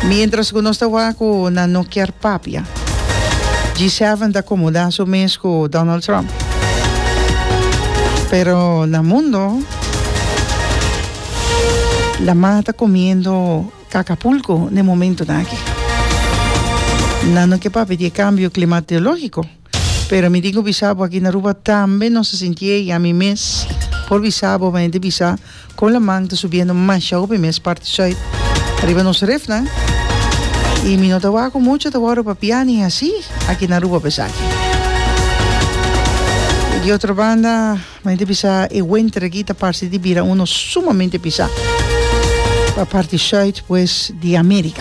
Mientras que nós estava com na Nokia Papia, G7 está acomodado o mês com Donald Trump. Pero no mundo, la mata está comiendo cacapulco en el momento aquí. No que papi de cambio climatológico. Pero me digo bisabo aquí en Aruba también no se sentía y a mi mes por bisabo, me de bisa con la manta subiendo más show mi mes parte side. Arriba no se refna. Y mi no tabaco mucho tabaco papiani así aquí en Aruba pesaki. Y otra banda, me de bisa e winter aquí ta parte de bira uno sumamente pisa. La parte side pues de América.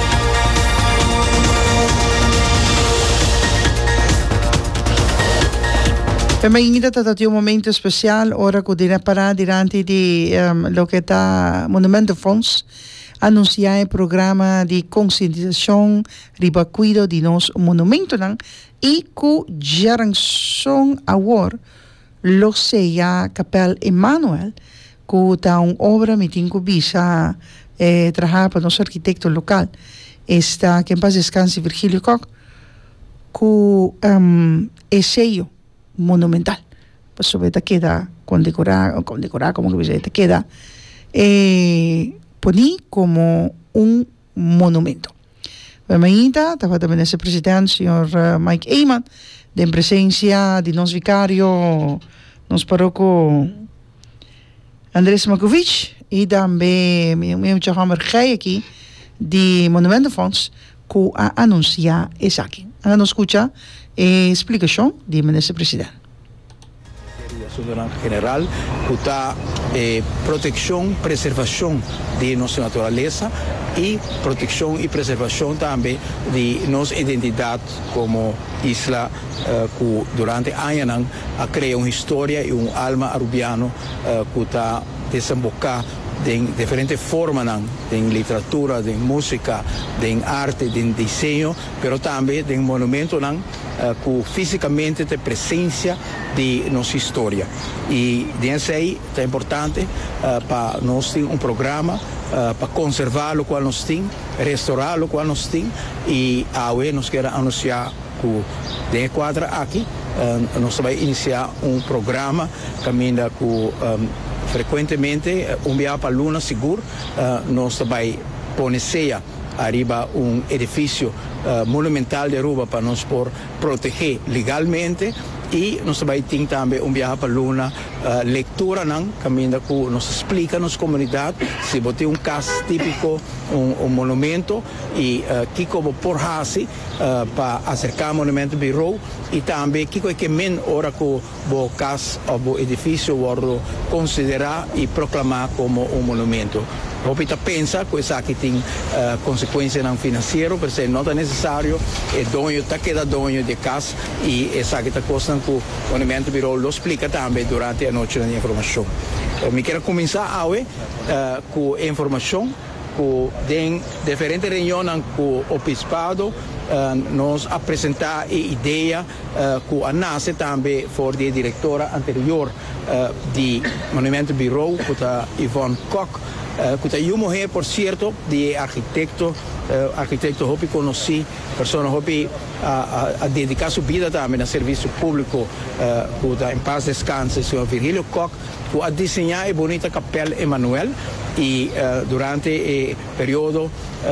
Per me è stato un momento speciale, ora che dirà parare davanti di lo che è Monumento Fonds, annunciare il programma di considerazione ribacuido di nostro monumento e che Jaranson Award lo sia Capel Emmanuel, che è un'opera che tinco bisa trabajar per il nostro architetto locale, sta che in paz descansi Virgilio Koch, che è sello monumental, pues sobre te queda condecorar como que te queda poní como un monumento. Mañana estaba también ese presidente, señor Mike Eyman, de presencia de nos vicario, nos parroco Andrés Makovic y también mi chamber aquí de Monumento Fonds que anuncia esa aquí. Ahora nos escucha explicación de ministro presidente. General, protección, preservación de nuestra naturaleza y protección y preservación también de nuestra identidad como isla que durante años ha creado una historia y un alma arubiano que está desembocada de diferentes formas, de literatura, de música, de arte, de diseño, pero también de monumentos que físicamente te presencia de nuestra historia. Y de ahí es importante para nosotros tener un programa para conservar lo cual nos tiene, restaurar lo cual nos tiene, y ahora nos quiere anunciar que de cuadra aquí nos va a iniciar un programa camina que frecuentemente enviado para Luna Seguro, nos va a poner arriba un edificio monumental de Aruba para nos por proteger legalmente, y nos va a tener también un viaje para Luna lectura camina que nos explica a nuestra comunidad si bote un caso típico un monumento y que como por hasi para acercar al monumento bureau, y también que men hora que o caso o edificio va considerar y proclamar como un monumento. Opita pensa que essa aqui tem consequências não financeiras, porque não é necessário dono está queda dono de casa, e essa aqui está custando que o monumento bureau lo explica também durante a noite de informação. Me quero começar hoje com informação que tem diferentes reuniões com o obispado nos apresentar a ideia que a nasce também for de diretora anterior de Monumento Bureau, que é Yvonne Koch, que é uma mulher, por certo, de arquiteto Hopi conheci, pessoa Hopi a dedicar sua vida também a serviço público, que em paz descanse, o senhor Virgilio Koch, que a desenhar a bonita Capela Emmanuel, e durante o período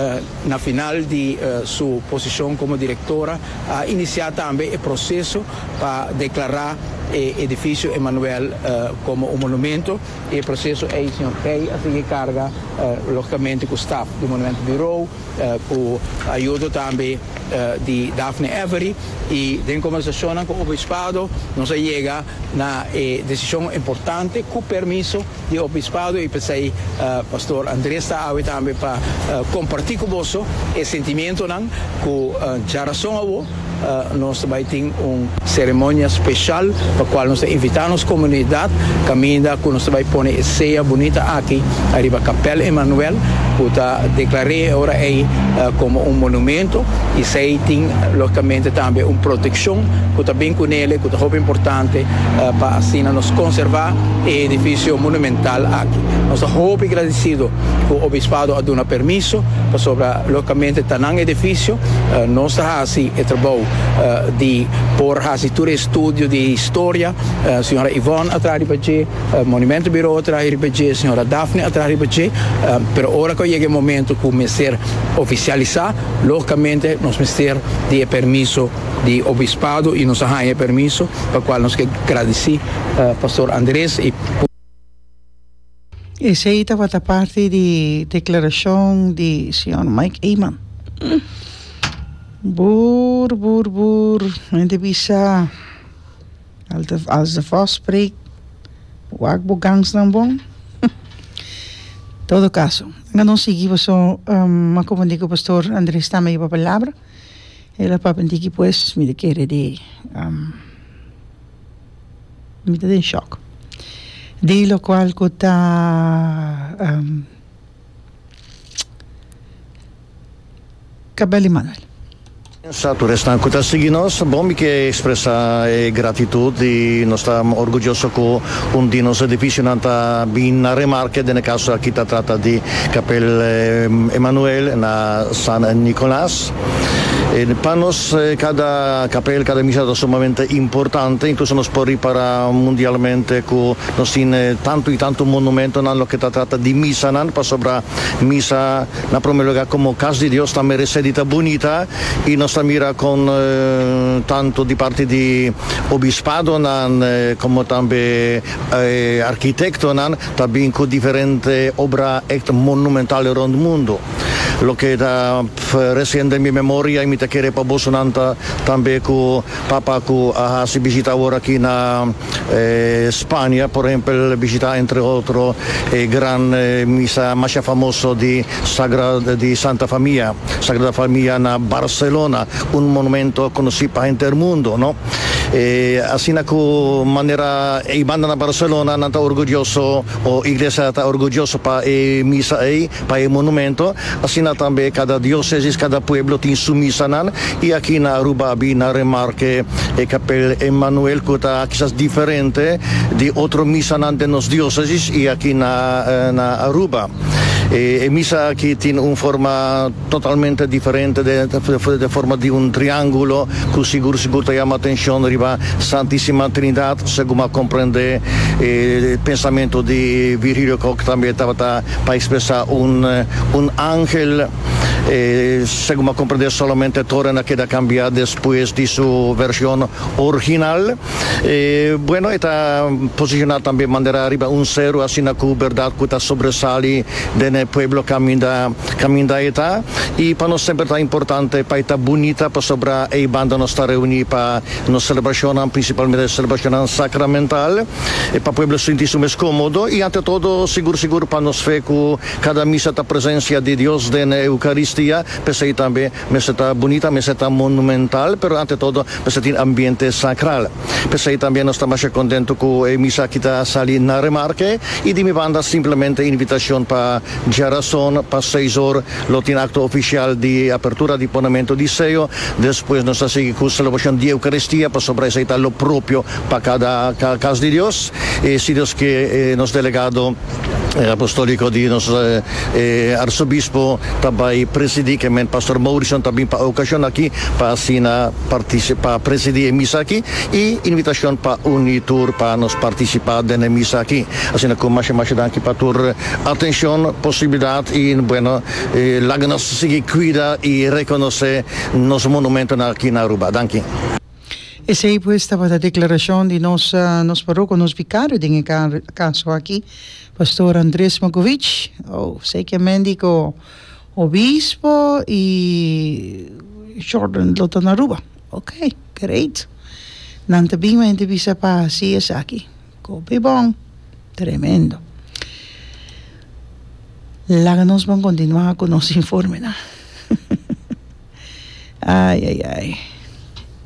na final de sua posição como diretora, a iniciar também o processo para declarar edifício Emmanuel como um monumento, e o processo é o senhor Rei, a seguir carga logicamente com o staff do Monumento Bureau, com a ajuda também de Daphne Avery, e em conversação com o obispado nós chega na decisão importante com o permisso do obispado, e pensei pastor Andrés está aí também para compartilhar com você o sentimento que Jaranson nós vai ter uma cerimônia especial para a qual nós invitamos a comunidade, caminha que nós vai pôr ceia bonita aqui, arriba Capela Emmanuel, que declaré ahora ahí como un monumento y se tiene lógicamente también una protección que también con él, que es muy importante para así nos conservar el edificio monumental aquí. Nos estamos muy agradecidos que el obispado ha dado permiso para sobre lógicamente tan edificio nos así el trabajo de por así todo estudio de historia, señora Yvonne atrás de Monumento Bureau atrás de señora Daphne atrás de pero ahora que llega el momento que me ser oficializar, lógicamente nos meter de permiso de obispado y nos ha el permiso, para el cual nos agradecí pastor Andrés y esa estaba parte de declaración de señor Mike Eyman. Boer, en de visa als de vos spreekt, wak bogangs dan bon. Todo caso, não seguimos uma como digo pastor Andrés também a palavra. Ela papendiki pues me querer de me dá em choque. De lo qual que está Cabelli Manuel. Esatto, restan con seguinos, bombi che espressa gratitudine e non sta orgoglioso con un di nos edificio nata bin remarche nel caso qui tratta di Capel Emanuel na San Nicolás. Para nos cada capel, cada misa è sommamente importante, incluso nos può riparare mundialmente con nos in tanto e tanto monumento nello che tratta di misa, per sopra misa na primo luogo come casa di Dio sta meresedita bonita e nos sta mira con tanto di parte di obispado come tambe architetto también con differente obra monumentale around il mondo. Lo che da reciente in mia memoria mi te pa bosonanta también con papa que si visita ahora aquí en España, por ejemplo, visita entre otros gran misa más famoso de Sagrada Familia en Barcelona, un monumento conocido para el mundo, ¿no? Así que manera y banda en Barcelona nata orgulloso o iglesia está orgulloso para misa para el monumento, así también cada diócesis, cada pueblo tiene su misa y aquí en Aruba na remarque Capel Emanuel que está quizás diferente de otro misa de los diócesis y aquí en Aruba. Misa aquí tiene una forma totalmente diferente de forma de un triángulo que seguro te llama atención arriba Santísima Trinidad según comprende el pensamiento de Virgilio Koch también estaba para expresar un ángel según comprende solamente Torena queda cambiada después de su versión original. Bueno, está posicionado también de manera arriba un cero así na verdad que está sobresale del pueblo camina está y para nosotros siempre está importante para estar bonita para sobra y banda nos está reunida para nos celebración principalmente celebración sacramental para el pueblo sentirse más cómodo y ante todo seguro para nos fe que cada misa está presencia de Dios en la Eucaristía pues ahí también me está bonita me está monumental pero ante todo pues tiene ambiente sacral pues ahí también nos estamos contentos que misa aquí está saliendo en remarque y de mi banda simplemente invitación para Jarazón para 6 horas lo tiene acto oficial de apertura de ponimiento de sello después nos sigue con celebración de Eucaristía para sobre eso está lo propio para cada casa de Dios y si Dios que nos delegado apostólico de nuestro arzobispo también presidir que el pastor Mauricio también para ocasión aquí para participar presidir misa aquí y invitación para unitur para nos participar de la misa aquí así que más aquí para tu atención posibilidad y bueno la que nos sigue cuida y reconoce los monumentos aquí en Aruba. Danke. Esa aí pues estava a declaração de nos parroco, nos vicário, em caso aqui, pastor Andrés Magovic, sei que é médico obispo e Jordan Lotanaruba. Ok, great. Nanta bem uma entrevista para CIS aqui. Copi bom, tremendo. Lá nós vamos continuar com nosso informe, né? Ai.